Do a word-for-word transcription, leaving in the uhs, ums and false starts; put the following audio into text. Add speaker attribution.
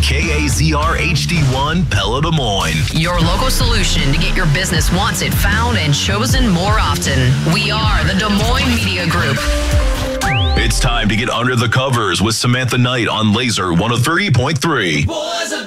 Speaker 1: K A Z R H D one Pella Des Moines.
Speaker 2: Your local solution to get your business wanted, found, and chosen more often. We are the Des Moines Media Group.
Speaker 1: It's time to get under the covers with Samantha Knight on Laser one oh three point three.